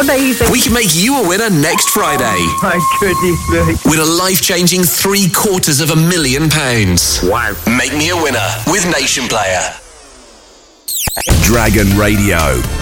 Amazing. We can make you a winner next Friday. My goodness me. With a life-changing £750,000. Wow. Make me a winner with Nation Player. Dragon Radio.